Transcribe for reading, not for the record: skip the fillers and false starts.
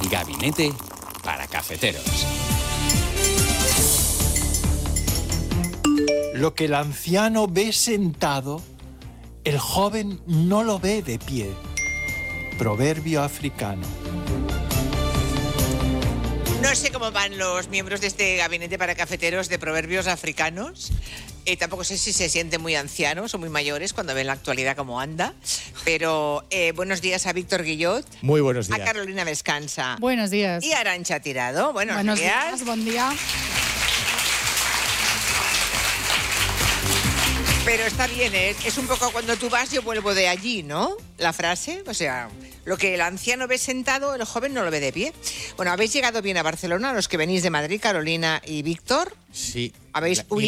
Gabinete para Cafeteros. Lo que el anciano ve sentado, el joven no lo ve de pie. Proverbio africano. No sé cómo van los miembros de este gabinete para cafeteros de proverbios africanos. Tampoco sé si se sienten muy ancianos o muy mayores cuando ven la actualidad como anda. Pero buenos días a Víctor Guillot. Muy buenos días. A Carolina Descansa. Buenos días. Y a Arantxa Tirado. Buenos días. Buen día. Pero está bien, ¿eh? Es un poco cuando tú vas, yo vuelvo de allí, ¿no? La frase, o sea, lo que el anciano ve sentado, el joven no lo ve de pie. Bueno, ¿habéis llegado bien a Barcelona, los que venís de Madrid, Carolina y Víctor? Sí. ¿Habéis